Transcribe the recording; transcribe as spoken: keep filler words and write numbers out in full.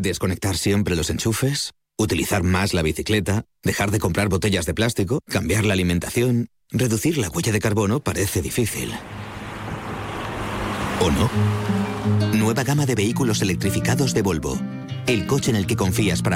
Desconectar siempre los enchufes, utilizar más la bicicleta, dejar de comprar botellas de plástico, cambiar la alimentación. Reducir la huella de carbono parece difícil. ¿O no? Nueva gama de vehículos electrificados de Volvo. El coche en el que confías para